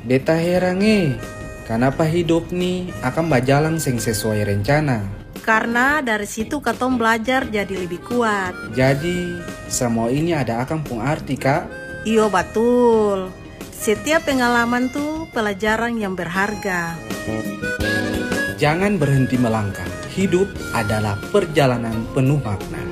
Beta heran kenapa hidup nih akan berjalan sing sesuai rencana. Karena dari situ katong belajar jadi lebih kuat. Jadi semua ini ada akan pun arti, Kak? Iyo betul. Setiap pengalaman tuh pelajaran yang berharga. Jangan berhenti melangkah. Hidup adalah perjalanan penuh makna.